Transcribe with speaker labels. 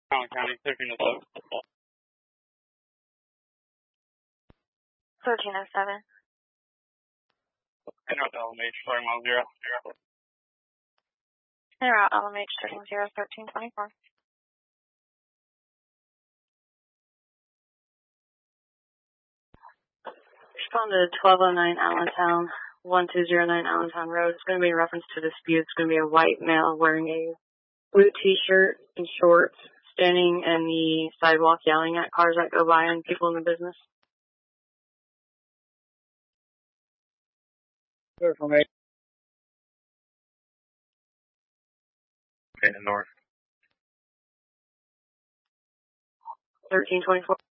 Speaker 1: Allen County, 1307.
Speaker 2: 1307.
Speaker 1: Interrupt LMH, flaring mile 0.
Speaker 2: Interrupt LMH 13-0-1324. Respond to 1209 Allentown, 1209 Allentown Road. It's going to be in reference to dispute. It's going to be a white male wearing a blue t-shirt and shorts, standing in the sidewalk yelling at cars that go by and people in the business.
Speaker 1: Clear from 8. Okay, north.
Speaker 2: 1324.